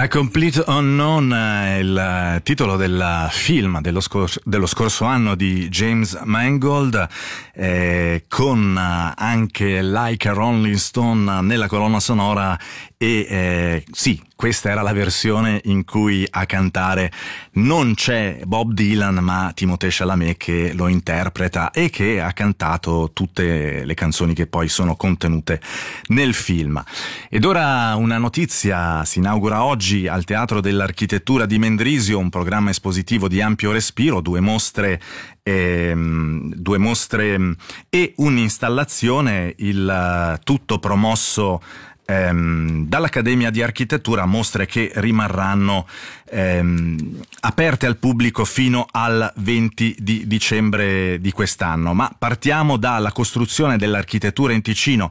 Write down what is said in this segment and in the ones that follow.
A Complete Unknown è il titolo del film dello scorso anno di James Mangold, con anche Like a Rolling Stone nella colonna sonora e sì, questa era la versione in cui a cantare non c'è Bob Dylan ma Timothée Chalamet che lo interpreta e che ha cantato tutte le canzoni che poi sono contenute nel film. Ed ora una notizia: si inaugura oggi al Teatro dell'Architettura di Mendrisio un programma espositivo di ampio respiro, due mostre e un'installazione, il tutto promosso dall'Accademia di Architettura, mostre che rimarranno aperte al pubblico fino al 20 di dicembre di quest'anno. Ma partiamo dalla costruzione dell'architettura in Ticino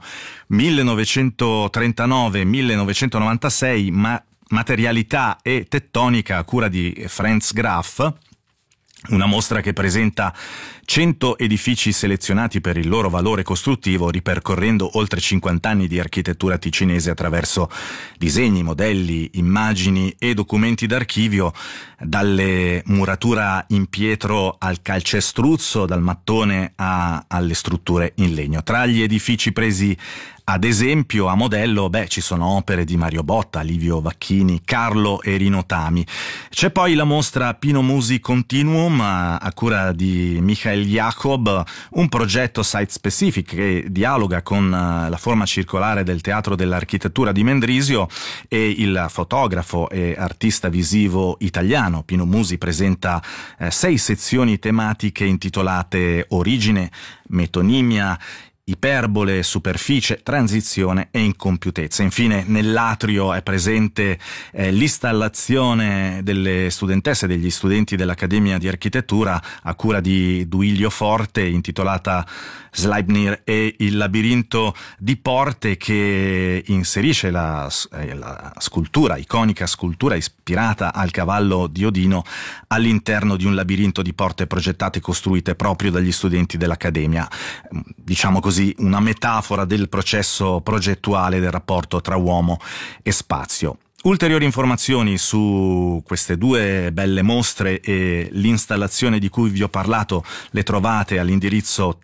1939-1996, materialità e tettonica, a cura di Franz Graf. Una mostra che presenta 100 edifici selezionati per il loro valore costruttivo, ripercorrendo oltre 50 anni di architettura ticinese attraverso disegni, modelli, immagini e documenti d'archivio, dalle murature in pietra al calcestruzzo, dal mattone alle strutture in legno. Tra gli edifici presi ad esempio, a modello, ci sono opere di Mario Botta, Livio Vacchini, Carlo e Rino Tami. C'è poi la mostra Pino Musi Continuum, a cura di Michael Jacob, un progetto site-specific che dialoga con la forma circolare del Teatro dell'Architettura di Mendrisio, e il fotografo e artista visivo italiano Pino Musi presenta 6 sezioni tematiche intitolate Origine, Metonimia, Iperbole, superficie, transizione e incompiutezza. Infine nell'atrio è presente l'installazione delle studentesse e degli studenti dell'Accademia di Architettura a cura di Duilio Forte, intitolata Sleipnir e il labirinto di porte, che inserisce la scultura, iconica scultura ispirata al cavallo di Odino, all'interno di un labirinto di porte progettate e costruite proprio dagli studenti dell'Accademia. Diciamo così, una metafora del processo progettuale del rapporto tra uomo e spazio. Ulteriori informazioni su queste due belle mostre e l'installazione di cui vi ho parlato le trovate all'indirizzo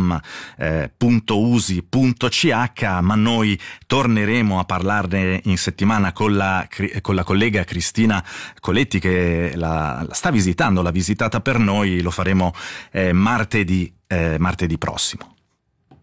tam.usi.ch, ma noi torneremo a parlarne in settimana con la collega Cristina Coletti, che la sta visitando, l'ha visitata per noi. Lo faremo martedì prossimo.